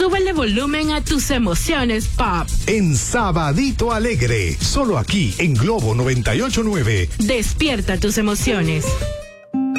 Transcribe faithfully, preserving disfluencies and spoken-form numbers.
Súbele volumen a tus emociones pop. En Sabadito Alegre, solo aquí en Globo noventa y ocho punto nueve. Despierta tus emociones.